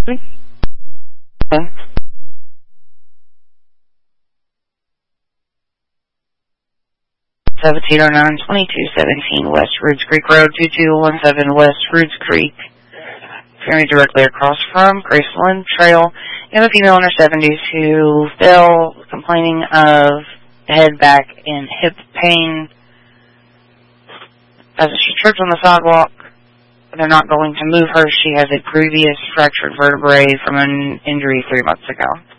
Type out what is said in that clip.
(1709-2217) West Roots Creek Road, 2217 West Roots Creek. Appearing directly across from Graceland Trail. And a female in her 70s who fell complaining of head, back, and hip pain. As she tripped on the sidewalk, they're not going to move her. She has a previous fractured vertebrae from an injury 3 months ago.